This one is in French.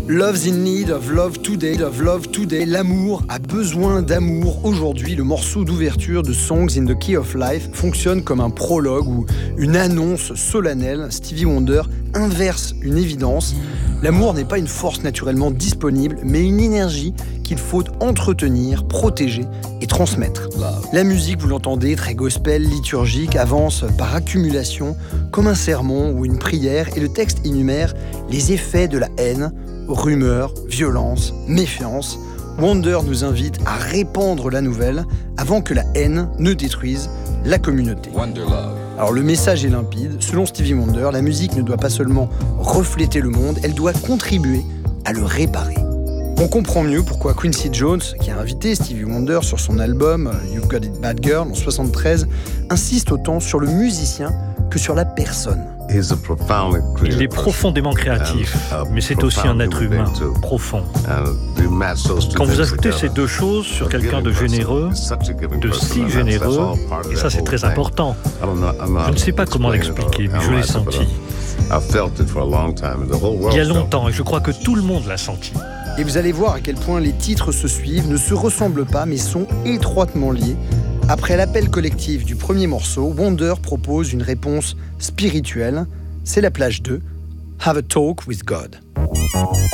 Love's in need of love today, l'amour a besoin d'amour aujourd'hui. Le morceau d'ouverture de Songs in the Key of Life fonctionne comme un prologue ou une annonce solennelle. Stevie Wonder inverse une évidence. L'amour n'est pas une force naturellement disponible, mais une énergie qu'il faut entretenir, protéger et transmettre. La musique, vous l'entendez, très gospel, liturgique, avance par accumulation, comme un sermon ou une prière, et le texte énumère les effets de la haine, rumeurs, violence, méfiance. Wonder nous invite à répandre la nouvelle avant que la haine ne détruise la communauté. Alors le message est limpide. Selon Stevie Wonder, la musique ne doit pas seulement refléter le monde, elle doit contribuer à le réparer. On comprend mieux pourquoi Quincy Jones, qui a invité Stevie Wonder sur son album You've Got It Bad Girl en 1973, insiste autant sur le musicien que sur la personne. Il est profondément créatif, mais c'est aussi un être humain profond. Quand vous ajoutez ces deux choses sur quelqu'un de généreux, de si généreux, et ça c'est très important, je ne sais pas comment l'expliquer, mais je l'ai senti. Il y a longtemps, et je crois que tout le monde l'a senti. Et vous allez voir à quel point les titres se suivent, ne se ressemblent pas, mais sont étroitement liés. Après l'appel collectif du premier morceau, Wonder propose une réponse spirituelle. C'est la plage 2, Have a Talk with God.